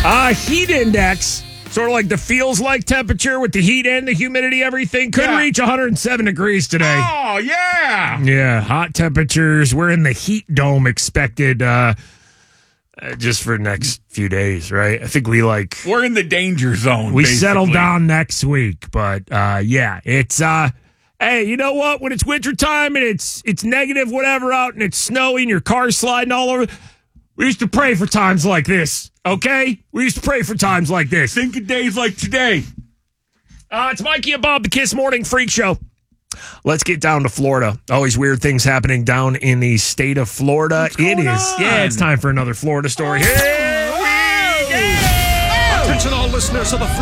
Heat index, sort of like the feels like temperature with the heat and the humidity, everything, could reach 107 degrees today. Oh, yeah. Yeah, hot temperatures. We're in the heat dome expected just for the next few days, right? I think we're in the danger zone. We basically. settle down next week, but it's hey, you know what? When it's wintertime and it's negative whatever out and it's snowy and your car's sliding all over, we used to pray for times like this, okay? We used to pray for times like this. Think of days like today. It's Mikey and Bob, the Kiss Morning Freak Show. Let's get down to Florida. Always weird things happening down in the state of Florida. What's going on? It's time for another Florida story. Here we go! Attention all listeners of the